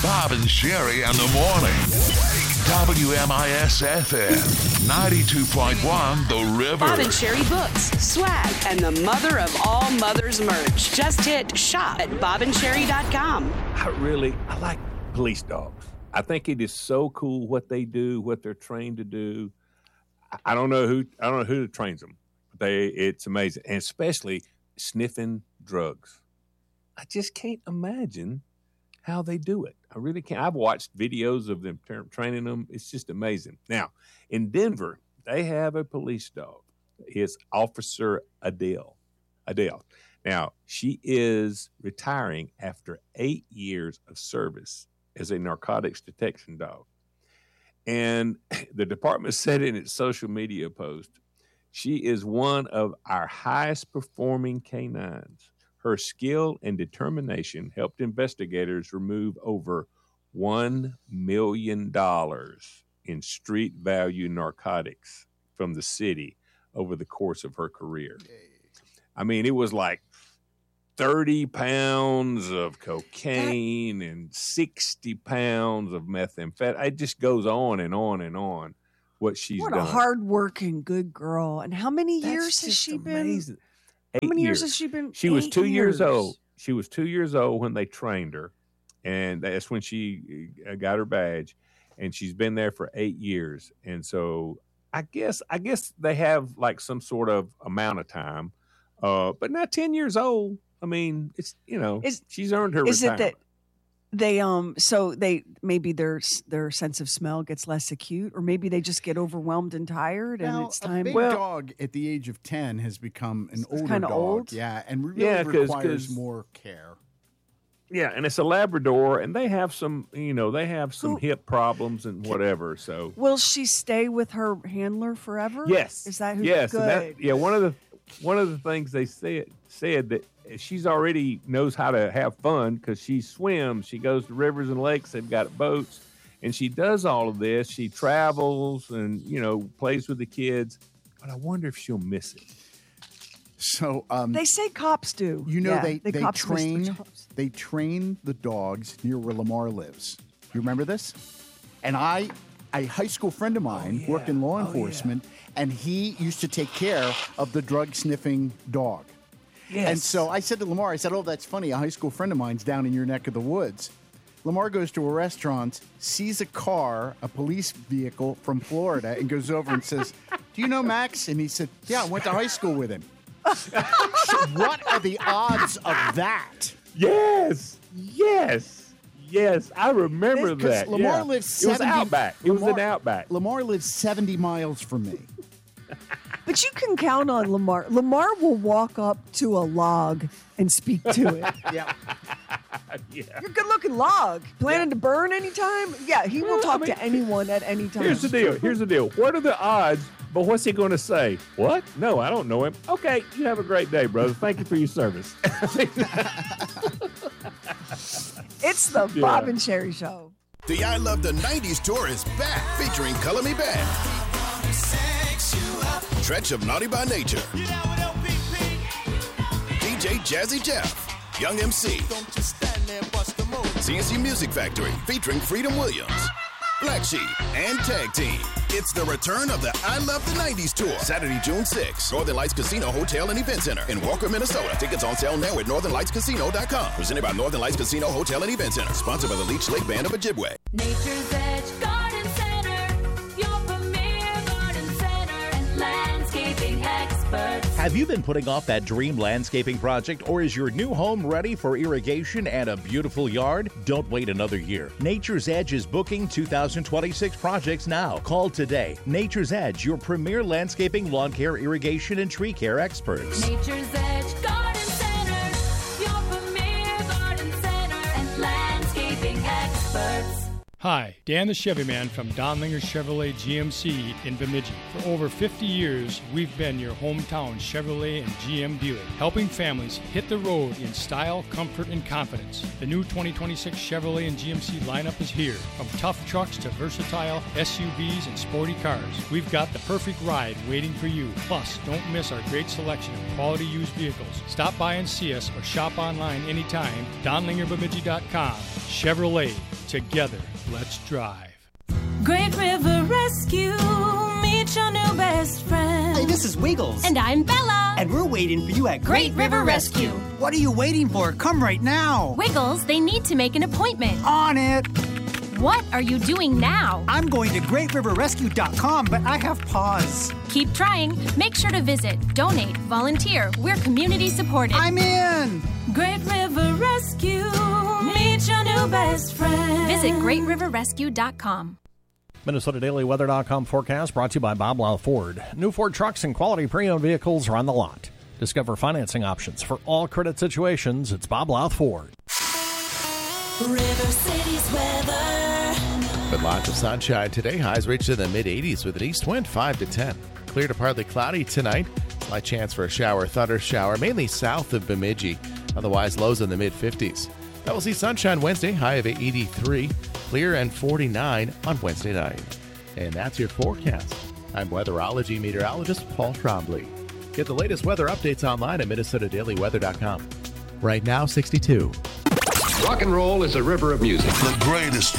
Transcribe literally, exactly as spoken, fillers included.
Bob and Sherry in the morning. W M I S F M ninety-two point one The River. Bob and Sherry books, swag, and the mother of all mothers merch. Just hit shop at bob and sherry dot com. I really, I like police dogs. I think it is so cool what they do, what they're trained to do. I don't know who, I don't know who trains them, but they, it's amazing. And especially sniffing drugs. I just can't imagine how they do it. I really can't. I've watched videos of them tra- training them. It's just amazing. Now, in Denver, they have a police dog. It's Officer Adele. Adele. Now, she is retiring after eight years of service as a narcotics detection dog. And the department said in its social media post, she is one of our highest performing canines. Her skill and determination helped investigators remove over one million dollars in street value narcotics from the city over the course of her career. I mean, it was like thirty pounds of cocaine and sixty pounds of methamphetamine. It just goes on and on and on what she's what done. What a hardworking good girl. And how many That's years has she amazing. been? Eight How many years. years has she been? She was Eight two years. years old. She was two years old when they trained her, and that's when she got her badge. And she's been there for eight years. And so I guess I guess they have like some sort of amount of time, uh, but not ten years old. I mean, it's you know, is, she's earned her. Is retirement. it that they um so they maybe their their sense of smell gets less acute, or maybe they just get overwhelmed and tired, and now, it's time. A big well, dog at the age of ten has become an older kinda dog, old. yeah, and really Yeah, 'cause- requires 'cause- more care. Yeah, and it's a Labrador, and they have some, you know, they have some Who- hip problems and whatever. So will she stay with her handler forever? yes, Is that who? yes? Good. And that, yeah, one of the one of the things they said said that she's already knows how to have fun because she swims. She goes to rivers and lakes. They've got boats, and she does all of this. She travels and you know plays with the kids. But I wonder if she'll miss it. So um, They say cops do. you know Yeah, they the they cops miss their train jobs. they train the dogs near where Lamar lives. You remember this? And I, a high school friend of mine, yeah. worked in law Oh, enforcement, and he used to take care of the drug sniffing dog. Yes. And so I said to Lamar, I said, "Oh, that's funny. A high school friend of mine's down in your neck of the woods." Lamar goes to a restaurant, sees a car, a police vehicle from Florida, and goes over and says, "Do you know Max?" And he said, "Yeah, I went to high school with him." So what are the odds of that? Yes, yes, yes. I remember Because that. Lamar yeah. lives It was seventy Outback. It was an Outback. Lamar lives seventy miles from me. But you can count on Lamar. Lamar will walk up to a log and speak to it. Yeah. Yeah. You're a good-looking log. Planning to burn anytime? Yeah, he will Well, I talk mean, to anyone at any time. Here's the deal. Here's the deal. What are the odds? But what's he going to say? What? No, I don't know him. Okay, you have a great day, brother. Thank you for your service. It's the Yeah. Bob and Sherry Show. The I Love the nineties tour is back, featuring Color Me Back, Stretch of Naughty by Nature, D J Jazzy Jeff, Young M C, C N C Music Factory, featuring Freedom Williams, Black Sheep, and Tag Team. It's the return of the I Love the nineties tour, Saturday, June sixth, Northern Lights Casino Hotel and Event Center in Walker, Minnesota. Tickets on sale now at northern lights casino dot com. Presented by Northern Lights Casino Hotel and Event Center. Sponsored by the Leech Lake Band of Ojibwe. Nature's Edge Garden Center, your premier garden center and landscaping experts. Have you been putting off that dream landscaping project, or is your new home ready for irrigation and a beautiful yard? Don't wait another year. Nature's Edge is booking two thousand twenty-six projects now. Call today. Nature's Edge, your premier landscaping, lawn care, irrigation, and tree care experts. Nature's Edge Garden Center, your premier garden center and landscaping experts. Hi, Dan the Chevy Man from Donlinger Chevrolet G M C in Bemidji. For over fifty years, we've been your hometown Chevrolet and G M dealer, helping families hit the road in style, comfort, and confidence. The new twenty twenty-six Chevrolet and G M C lineup is here. From tough trucks to versatile S U Vs and sporty cars, we've got the perfect ride waiting for you. Plus, don't miss our great selection of quality used vehicles. Stop by and see us or shop online anytime. Donlinger Bemidji dot com. Chevrolet. Together, let's drive. Great River Rescue, meet your new best friend. Hey, this is Wiggles. And I'm Bella. And we're waiting for you at Great River Rescue. What are you waiting for? Come right now. Wiggles, they need to make an appointment. On it. What are you doing now? I'm going to great river rescue dot com, but I have pause. Keep trying. Make sure to visit, donate, volunteer. We're community supported. I'm in. Great River Rescue, meet your new best friend. Visit great river rescue dot com. Minnesota Daily Weather dot com forecast brought to you by Bob Lau Ford. New Ford trucks and quality pre-owned vehicles are on the lot. Discover financing options for all credit situations. It's Bob Lau Ford. River City's weather. But lots of sunshine today. Highs reached in the mid eighties with an east wind five to ten. Clear to partly cloudy tonight. Slight chance for a shower, thunder shower, mainly south of Bemidji. Otherwise, lows in the mid fifties. Now we'll see sunshine Wednesday, high of eighty-three. Clear and forty-nine on Wednesday night. And that's your forecast. I'm weatherology meteorologist Paul Trombley. Get the latest weather updates online at Minnesota Daily Weather dot com. Right now, sixty-two. Rock and roll is a river of music. The greatest